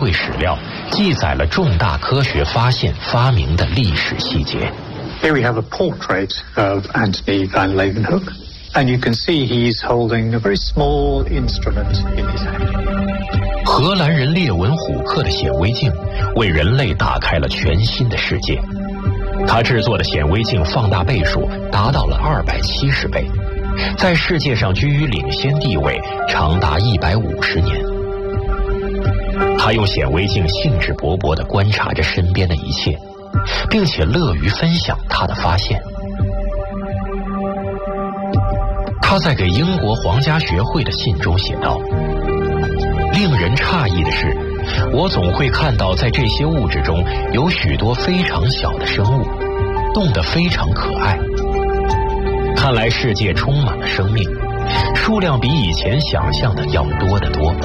贵史料，记载了重大科学发现发明的历史细节。 Here we have a portrait of Antony van Leeuwenhoek, and you can see he's holding a very small instrument in his hand. 荷兰人列文虎克的显微镜为人类打开了全新的世界。他制作的显微镜放大倍数达到了270倍，在世界上居于领先地位长达150年。他用显微镜兴致勃勃地观察着身边的一切，并且乐于分享他的发现。他在给英国皇家学会的信中写道：令人诧异的是，我总会看到在这些物质中有许多非常小的生物，动得非常可爱。看来世界充满了生命，数量比以前想象的要多得多。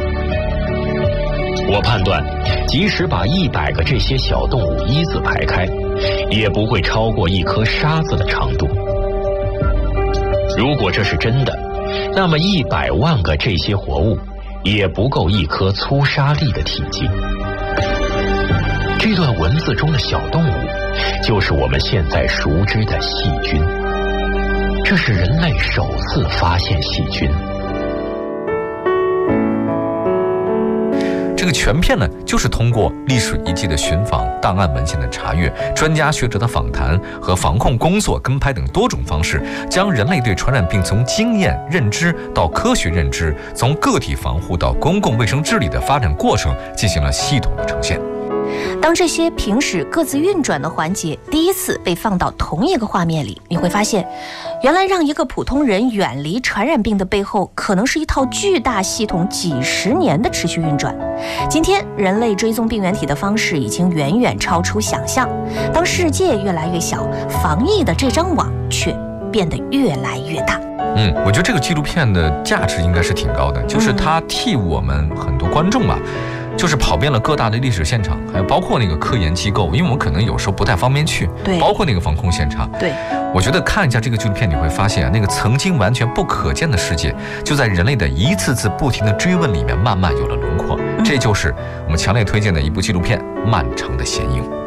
我判断，即使把100个这些小动物一字排开，也不会超过一颗沙子的长度。如果这是真的，那么100万个这些活物也不够一颗粗沙粒的体积。这段文字中的小动物，就是我们现在熟知的细菌。这是人类首次发现细菌。 这个全片呢，就是通过历史遗迹的寻访、档案文献的查阅、专家学者的访谈和防控工作跟拍等多种方式，将人类对传染病从经验认知到科学认知，从个体防护到公共卫生治理的发展过程进行了系统的呈现。 当这些平时各自运转的环节第一次被放到同一个画面里，你会发现，原来让一个普通人远离传染病的背后，可能是一套巨大系统几10年的持续运转。今天，人类追踪病原体的方式已经远远超出想象。当世界越来越小，防疫的这张网却变得越来越大。 我觉得这个纪录片的价值应该是挺高的，就是它替我们很多观众就是跑遍了各大的历史现场，还有包括那个科研机构，因为我们可能有时候不太方便去， 对， 包括那个防控现场。 对，我觉得看一下这个纪录片，你会发现那个曾经完全不可见的世界，就在人类的一次次不停的追问里面，慢慢有了轮廓。这就是我们强烈推荐的一部纪录片《漫长的显影》。